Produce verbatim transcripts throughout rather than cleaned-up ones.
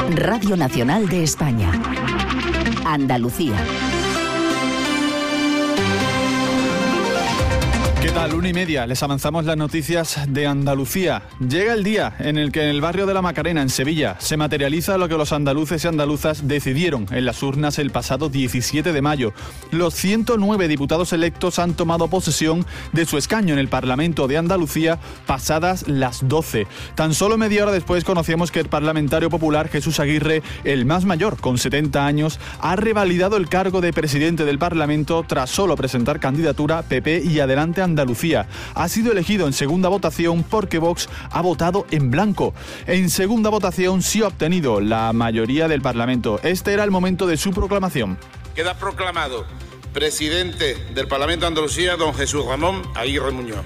Radio Nacional de España. Andalucía. ¿Qué tal? Una y media, les avanzamos las noticias de Andalucía. Llega el día en el que en el barrio de la Macarena, en Sevilla, se materializa lo que los andaluces y andaluzas decidieron en las urnas el pasado diecisiete de mayo. Los ciento nueve diputados electos han tomado posesión de su escaño en el Parlamento de Andalucía pasadas las doce. Tan solo media hora después conocíamos que el parlamentario popular Jesús Aguirre, el más mayor, con setenta años, ha revalidado el cargo de presidente del Parlamento tras solo presentar candidatura P P y Adelante Andalucía. Ha sido elegido en segunda votación porque Vox ha votado en blanco. En segunda votación sí ha obtenido la mayoría del Parlamento. Este era el momento de su proclamación. Queda proclamado presidente del Parlamento de Andalucía don Jesús Ramón Aguirre Muñoz.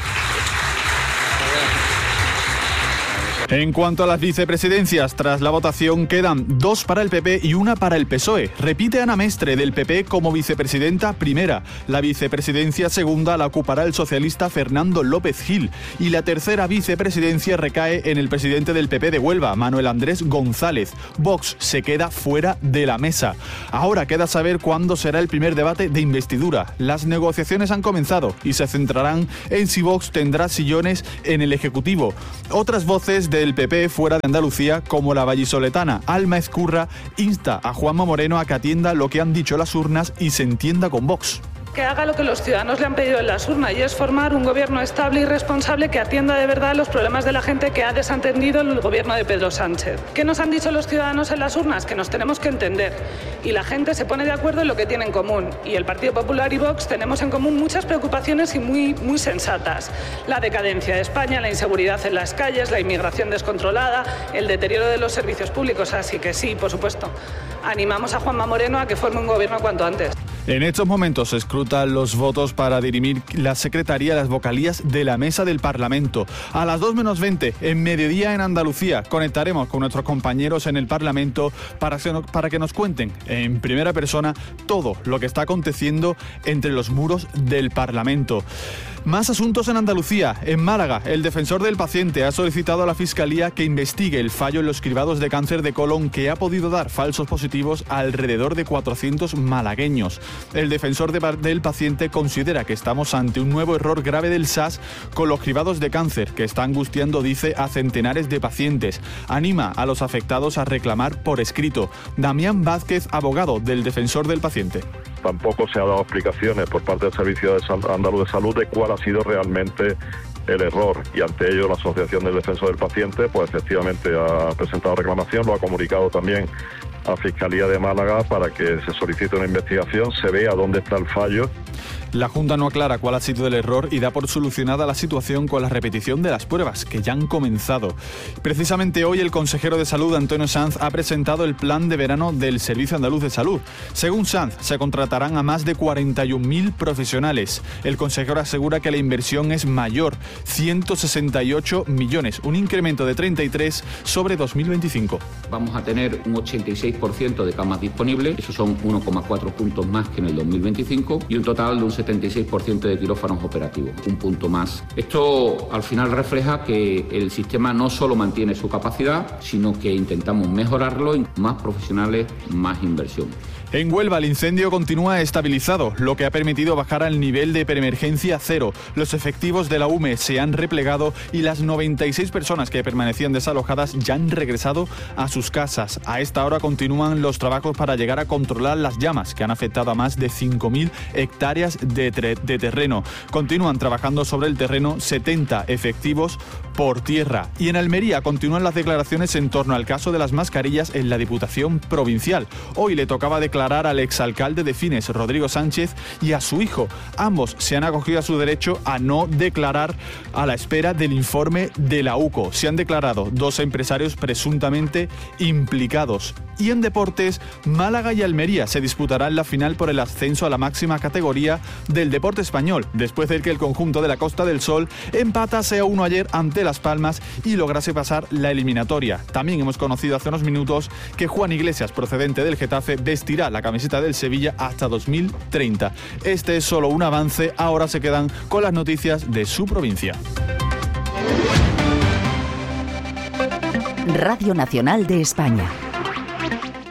En cuanto a las vicepresidencias, tras la votación quedan dos para el P P y una para el P S O E. Repite Ana Mestre del P P como vicepresidenta primera. La vicepresidencia segunda la ocupará el socialista Fernando López Gil. Y la tercera vicepresidencia recae en el presidente del P P de Huelva, Manuel Andrés González. Vox se queda fuera de la mesa. Ahora queda saber cuándo será el primer debate de investidura. Las negociaciones han comenzado y se centrarán en si Vox tendrá sillones en el Ejecutivo. Otras voces de del P P fuera de Andalucía, como la vallisoletana Alma Ezcurra, insta a Juanma Moreno a que atienda lo que han dicho las urnas y se entienda con Vox. Que haga lo que los ciudadanos le han pedido en las urnas, y es formar un gobierno estable y responsable que atienda de verdad los problemas de la gente que ha desatendido el gobierno de Pedro Sánchez. ¿Qué nos han dicho los ciudadanos en las urnas? Que nos tenemos que entender. Y la gente se pone de acuerdo en lo que tiene en común. Y el Partido Popular y Vox tenemos en común muchas preocupaciones y muy, muy sensatas. La decadencia de España, la inseguridad en las calles, la inmigración descontrolada, el deterioro de los servicios públicos. Así que sí, por supuesto, animamos a Juanma Moreno a que forme un gobierno cuanto antes. En estos momentos se escrutan los votos para dirimir la secretaría, las vocalías de la mesa del Parlamento. A las dos menos veinte, en mediodía en Andalucía, conectaremos con nuestros compañeros en el Parlamento para, para que nos cuenten en primera persona todo lo que está aconteciendo entre los muros del Parlamento. Más asuntos en Andalucía. En Málaga, el defensor del paciente ha solicitado a la Fiscalía que investigue el fallo en los cribados de cáncer de colon que ha podido dar falsos positivos a alrededor de cuatrocientos malagueños. El defensor de, del paciente considera que estamos ante un nuevo error grave del S A S con los cribados de cáncer, que está angustiando, dice, a centenares de pacientes. Anima a los afectados a reclamar por escrito. Damián Vázquez, abogado del defensor del paciente. Tampoco se ha dado explicaciones por parte del Servicio Andaluz de Salud de cuál ha sido realmente el error, y ante ello la Asociación del Defensor del Paciente pues efectivamente ha presentado reclamación, lo ha comunicado también a Fiscalía de Málaga para que se solicite una investigación, se vea dónde está el fallo. La Junta no aclara cuál ha sido el error y da por solucionada la situación con la repetición de las pruebas, que ya han comenzado. Precisamente hoy el consejero de Salud, Antonio Sanz, ha presentado el plan de verano del Servicio Andaluz de Salud. Según Sanz, se contratarán a más de cuarenta y un mil profesionales. El consejero asegura que la inversión es mayor, ciento sesenta y ocho millones, un incremento de treinta y tres sobre dos mil veinticinco. Vamos a tener un ochenta y seis por ciento de camas disponibles, eso son uno coma cuatro puntos más que en el dos mil veinticinco, y un total de un setenta y seis por ciento de quirófanos operativos, un punto más. Esto al final refleja que el sistema no solo mantiene su capacidad, sino que intentamos mejorarlo, más profesionales, más inversión. En Huelva el incendio continúa estabilizado, lo que ha permitido bajar al nivel de preemergencia cero. Los efectivos de la U M E se han replegado y las noventa y seis personas que permanecían desalojadas ya han regresado a sus casas. A esta hora continúan los trabajos para llegar a controlar las llamas que han afectado a más de cinco mil hectáreas de, de terreno. Continúan trabajando sobre el terreno setenta efectivos por tierra. Y en Almería continúan las declaraciones en torno al caso de las mascarillas en la Diputación Provincial. Hoy le tocaba declarar al exalcalde de Fines, Rodrigo Sánchez, y a su hijo. Ambos se han acogido a su derecho a no declarar a la espera del informe de la U C O. Se han declarado dos empresarios presuntamente implicados. Y en deportes, Málaga y Almería se disputarán la final por el ascenso a la máxima categoría del deporte español, después de que el conjunto de la Costa del Sol empatase a uno ayer ante Las Palmas y lograse pasar la eliminatoria. También hemos conocido hace unos minutos que Juan Iglesias, procedente del Getafe, vestirá la camiseta del Sevilla hasta dos mil treinta. Este es solo un avance, ahora se quedan con las noticias de su provincia. Radio Nacional de España.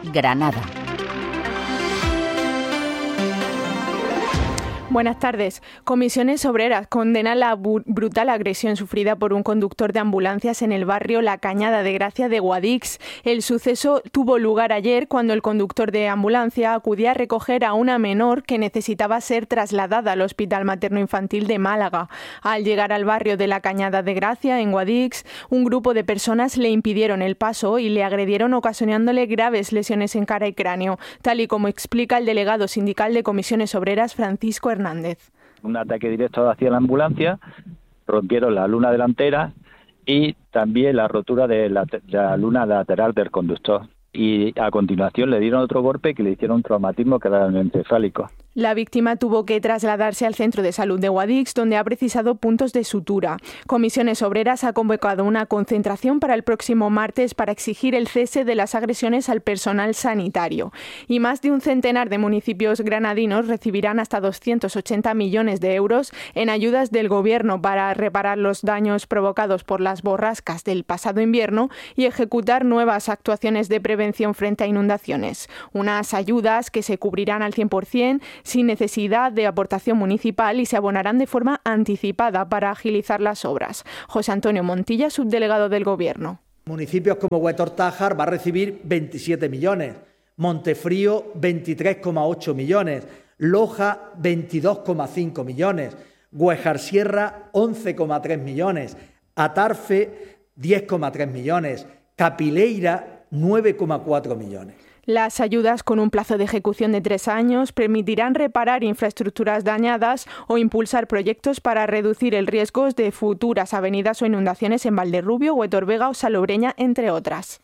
Granada. Buenas tardes. Comisiones Obreras condenan la brutal agresión sufrida por un conductor de ambulancias en el barrio La Cañada de Gracia de Guadix. El suceso tuvo lugar ayer cuando el conductor de ambulancia acudía a recoger a una menor que necesitaba ser trasladada al Hospital Materno Infantil de Málaga. Al llegar al barrio de La Cañada de Gracia, en Guadix, un grupo de personas le impidieron el paso y le agredieron ocasionándole graves lesiones en cara y cráneo, tal y como explica el delegado sindical de Comisiones Obreras, Francisco Hernández. Un ataque directo hacia la ambulancia, rompieron la luna delantera y también la rotura de la, de la luna lateral del conductor. Y a continuación le dieron otro golpe que le hicieron un traumatismo craneoencefálico. La víctima tuvo que trasladarse al centro de salud de Guadix, donde ha precisado puntos de sutura. Comisiones Obreras ha convocado una concentración para el próximo martes para exigir el cese de las agresiones al personal sanitario. Y más de un centenar de municipios granadinos recibirán hasta doscientos ochenta millones de euros en ayudas del Gobierno para reparar los daños provocados por las borrascas del pasado invierno y ejecutar nuevas actuaciones de prevención frente a inundaciones. Unas ayudas que se cubrirán al cien por ciento sin necesidad de aportación municipal y se abonarán de forma anticipada para agilizar las obras. José Antonio Montilla, subdelegado del Gobierno. Municipios como Huetor-Tájar va a recibir veintisiete millones, Montefrío veintitrés coma ocho millones, Loja veintidós coma cinco millones, Güejar Sierra once coma tres millones, Atarfe diez coma tres millones, Capileira nueve coma cuatro millones. Las ayudas, con un plazo de ejecución de tres años, permitirán reparar infraestructuras dañadas o impulsar proyectos para reducir el riesgo de futuras avenidas o inundaciones en Valderrubio, Huetor Vega o Salobreña, entre otras.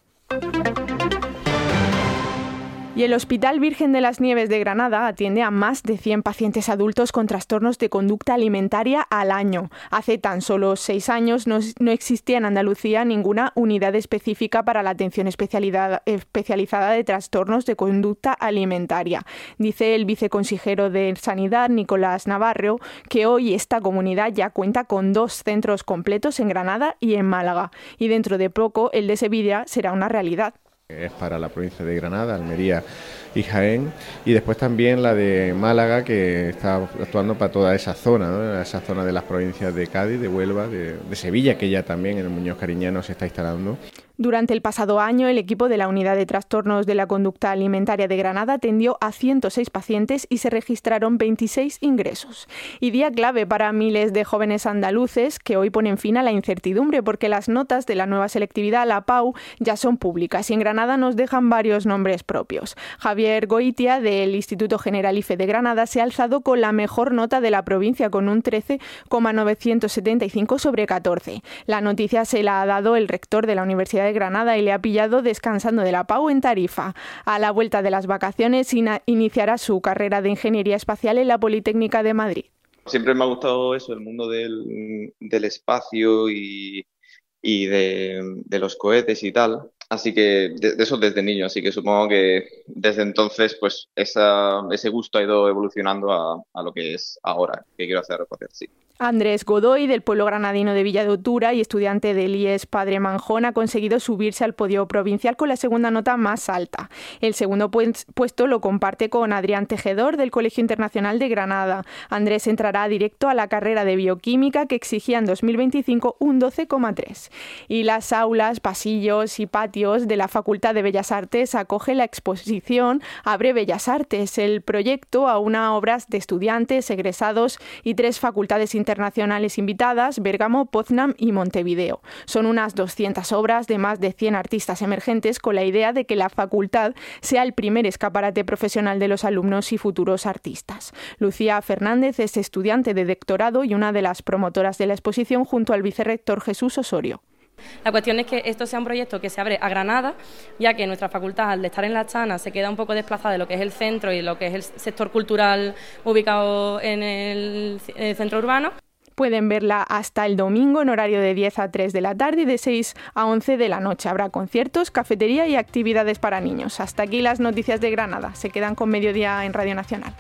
Y el Hospital Virgen de las Nieves de Granada atiende a más de cien pacientes adultos con trastornos de conducta alimentaria al año. Hace tan solo seis años no, no existía en Andalucía ninguna unidad específica para la atención especializada de trastornos de conducta alimentaria. Dice el viceconsejero de Sanidad, Nicolás Navarro, que hoy esta comunidad ya cuenta con dos centros completos en Granada y en Málaga. Y dentro de poco el de Sevilla será una realidad. Es para la provincia de Granada, Almería y Jaén, y después también la de Málaga, que está actuando para toda esa zona, ¿no? Esa zona de las provincias de Cádiz, de Huelva, de, de Sevilla, que ya también en el Muñoz Cariñano se está instalando. Durante el pasado año, el equipo de la Unidad de Trastornos de la Conducta Alimentaria de Granada atendió a ciento seis pacientes y se registraron veintiséis ingresos. Y día clave para miles de jóvenes andaluces que hoy ponen fin a la incertidumbre porque las notas de la nueva selectividad, la P A U, ya son públicas y en Granada nos dejan varios nombres propios. Javier Goitia, del Instituto General I F E de Granada, se ha alzado con la mejor nota de la provincia, con un trece coma novecientos setenta y cinco sobre catorce. La noticia se la ha dado el rector de la Universidad de Granada y le ha pillado descansando de la P A U en Tarifa. A la vuelta de las vacaciones ina- iniciará su carrera de Ingeniería Espacial en la Politécnica de Madrid. Siempre me ha gustado eso, el mundo del, del espacio y, y de, de los cohetes y tal. Así que de, de eso desde niño, así que supongo que desde entonces pues esa, ese gusto ha ido evolucionando a, a lo que es ahora, que quiero hacer aeroespacial, sí. Andrés Godoy, del pueblo granadino de Villa de Otura y estudiante del I E S Padre Manjón, ha conseguido subirse al podio provincial con la segunda nota más alta. El segundo puesto lo comparte con Adrián Tejedor, del Colegio Internacional de Granada. Andrés entrará directo a la carrera de Bioquímica, que exigía en dos mil veinticinco un doce coma tres. Y las aulas, pasillos y patios de la Facultad de Bellas Artes acoge la exposición Abre Bellas Artes. El proyecto aúna obras de estudiantes, egresados y tres facultades internacionales internacionales invitadas, Bérgamo, Poznań y Montevideo. Son unas doscientas obras de más de cien artistas emergentes, con la idea de que la facultad sea el primer escaparate profesional de los alumnos y futuros artistas. Lucía Fernández es estudiante de doctorado y una de las promotoras de la exposición junto al vicerrector Jesús Osorio. La cuestión es que esto sea un proyecto que se abre a Granada, ya que nuestra facultad, al estar en La Chana, se queda un poco desplazada de lo que es el centro y lo que es el sector cultural ubicado en el, en el centro urbano. Pueden verla hasta el domingo en horario de diez a tres de la tarde y de seis a once de la noche. Habrá conciertos, cafetería y actividades para niños. Hasta aquí las noticias de Granada. Se quedan con Mediodía en Radio Nacional.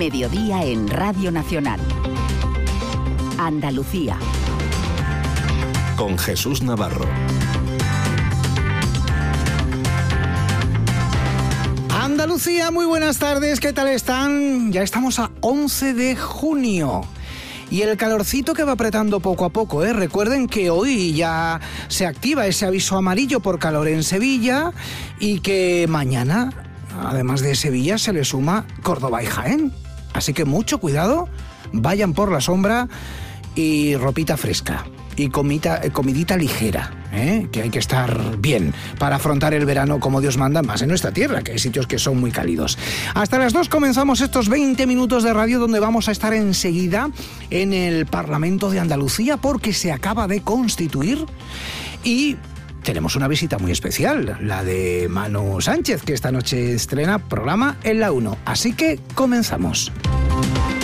Mediodía en Radio Nacional. Andalucía. Con Jesús Navarro. Andalucía, muy buenas tardes, ¿qué tal están? Ya estamos a once de junio. Y el calorcito que va apretando poco a poco, ¿eh? Recuerden que hoy ya se activa ese aviso amarillo por calor en Sevilla y que mañana, además de Sevilla, se le suma Córdoba y Jaén. Así que mucho cuidado, vayan por la sombra y ropita fresca. Y comita, comidita ligera, ¿eh? Que hay que estar bien para afrontar el verano como Dios manda, más en nuestra tierra, que hay sitios que son muy cálidos. Hasta las dos comenzamos estos veinte minutos de radio, donde vamos a estar enseguida en el Parlamento de Andalucía, porque se acaba de constituir y tenemos una visita muy especial, la de Manu Sánchez, que esta noche estrena programa en la uno. Así que comenzamos.